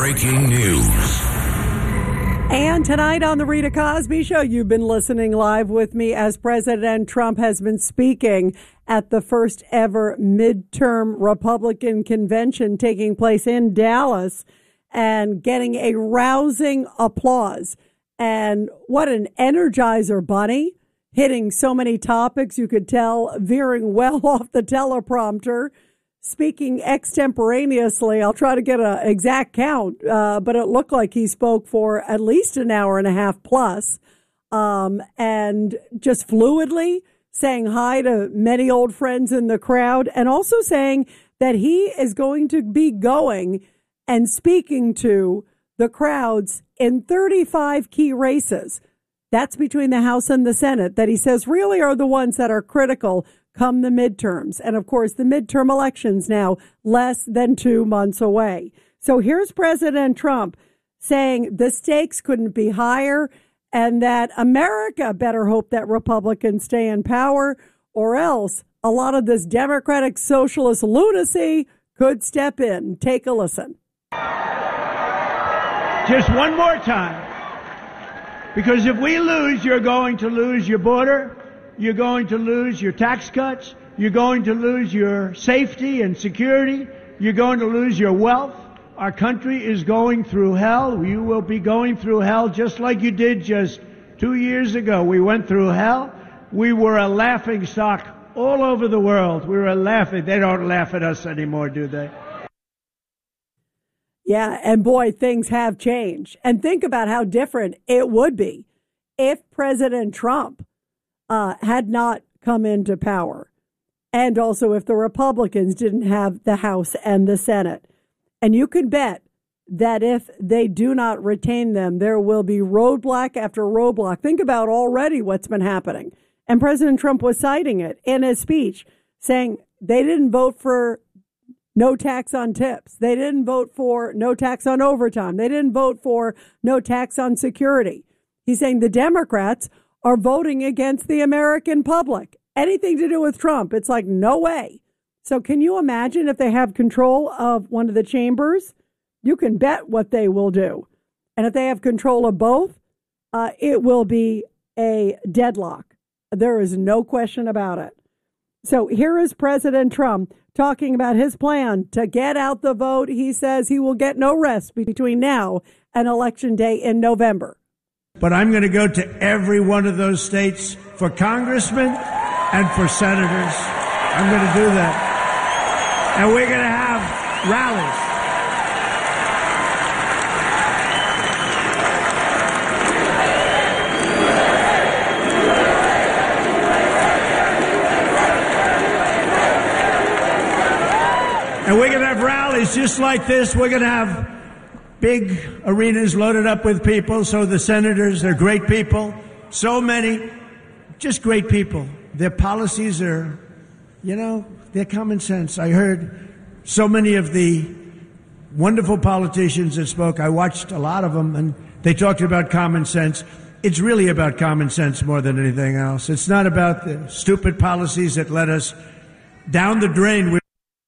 breaking news. And tonight on the Rita Cosby Show, you've been listening live with me as President Trump has been speaking at the first ever midterm Republican convention taking place in Dallas and getting a rousing applause. And what an energizer bunny, hitting so many topics, you could tell, veering well off the teleprompter, speaking extemporaneously. I'll try to get an exact count, but it looked like he spoke for at least an hour and a half plus, and just fluidly saying hi to many old friends in the crowd, and also saying that he is going to be going and speaking to the crowds in 35 key races. That's between the House and the Senate that he says really are the ones that are critical come the midterms. And of course, the midterm elections now less than 2 months away. So here's President Trump saying the stakes couldn't be higher and that America better hope that Republicans stay in power, or else a lot of this Democratic socialist lunacy could step in. Take a listen. Just one more time. Because if we lose, you're going to lose your border. You're going to lose your tax cuts. You're going to lose your safety and security. You're going to lose your wealth. Our country is going through hell. You will be going through hell just like you did just 2 years ago. We went through hell. We were a laughing stock all over the world. We were laughing. They don't laugh at us anymore, do they? Yeah, and boy, things have changed. And think about how different it would be if President Trump had not come into power. And also if the Republicans didn't have the House and the Senate. And you could bet that if they do not retain them, there will be roadblock after roadblock. Think about already what's been happening. And President Trump was citing it in his speech, saying they didn't vote for no tax on tips. They didn't vote for no tax on overtime. They didn't vote for no tax on security. He's saying the Democrats are voting against the American public. Anything to do with Trump, it's like, no way. So can you imagine if they have control of one of the chambers? You can bet what they will do. And if they have control of both, it will be a deadlock. There is no question about it. So here is President Trump talking about his plan to get out the vote. He says he will get no rest between now and Election Day in November. But I'm going to go to every one of those states for congressmen and for senators. I'm going to do that. And we're going to have rallies. And we're going to have rallies just like this. We're going to have big arenas loaded up with people. So the senators, they're great people. So many, just great people. Their policies are, they're common sense. I heard so many of the wonderful politicians that spoke. I watched a lot of them, and they talked about common sense. It's really about common sense more than anything else. It's not about the stupid policies that led us down the drain.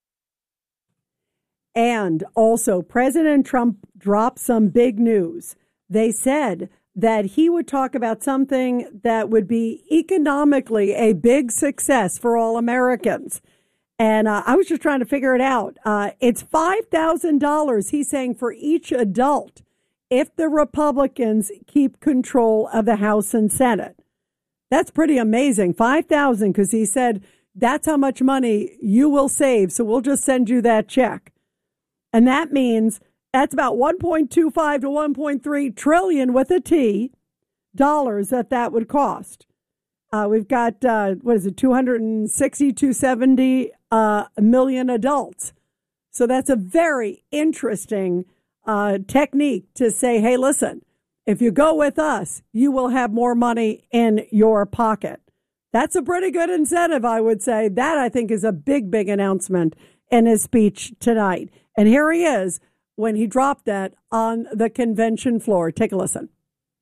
And also, President Trump dropped some big news. They said that he would talk about something that would be economically a big success for all Americans. And I was just trying to figure it out. It's $5,000, he's saying, for each adult if the Republicans keep control of the House and Senate. That's pretty amazing. $5,000, because he said that's how much money you will save. So we'll just send you that check. And that means that's about 1.25 to 1.3 trillion with a T dollars that would cost. We've got, 260, 270 million adults. So that's a very interesting technique to say, hey, listen, if you go with us, you will have more money in your pocket. That's a pretty good incentive, I would say. That, I think, is a big, big announcement in his speech tonight. And here he is when he dropped that on the convention floor. Take a listen.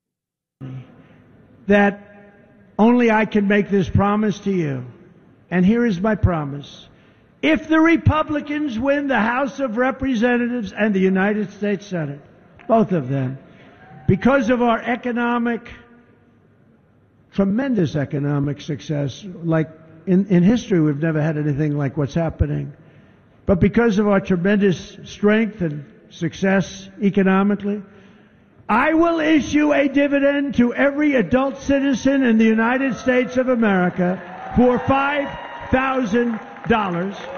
That only I can make this promise to you. And here is my promise. If the Republicans win the House of Representatives and the United States Senate, both of them, because of our tremendous economic success, like in history we've never had anything like what's happening. But because of our tremendous strength and success economically, I will issue a dividend to every adult citizen in the United States of America for $5,000.